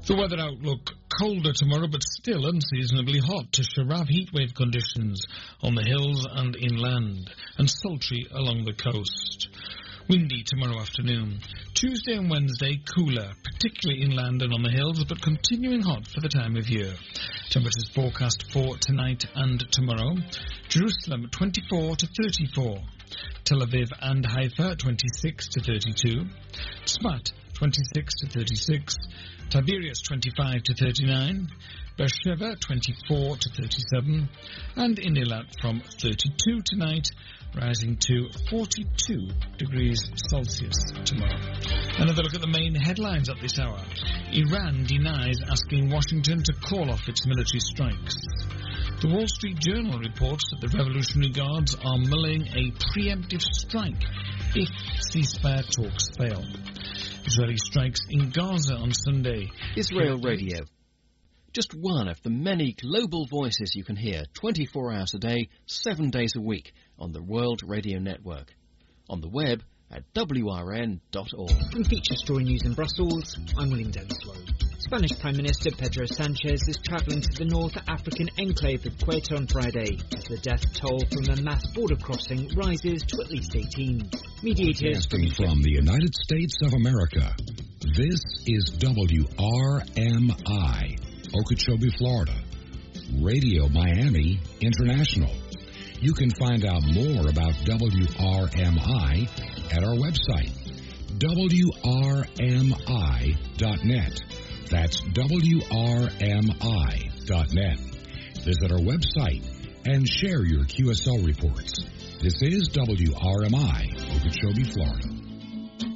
The weather outlook: colder tomorrow, but still unseasonably hot to Sharab heatwave conditions on the hills and inland, and sultry along the coast. Windy tomorrow afternoon. Tuesday and Wednesday, cooler, particularly inland and on the hills, but continuing hot for the time of year. Temperatures forecast for tonight and tomorrow. Jerusalem, 24 to 34. Tel Aviv and Haifa, 26 to 32. Tzfat, 26 to 36. Tiberias, 25 to 39. Beersheba, 24 to 37. And in Eilat from 32 tonight, rising to 42 degrees Celsius tomorrow. Another look at the main headlines at this hour. Iran denies asking Washington to call off its military strikes. The Wall Street Journal reports that the Revolutionary Guards are mulling a preemptive strike if ceasefire talks fail. Israeli strikes in Gaza on Sunday. Israel Radio. Just one of the many global voices you can hear 24 hours a day, 7 days a week on the World Radio Network. On the web at wrn.org. From Feature Story News in Brussels, I'm William Denslow. Spanish Prime Minister Pedro Sanchez is travelling to the North African enclave of Ceuta on Friday as the death toll from a mass border crossing rises to at least 18. Mediators from the United States of America. This is WRMI, Okeechobee, Florida. Radio Miami International. You can find out more about WRMI at our website, WRMI.net. That's WRMI.net. Visit our website and share your QSL reports. This is WRMI, Okeechobee, Florida.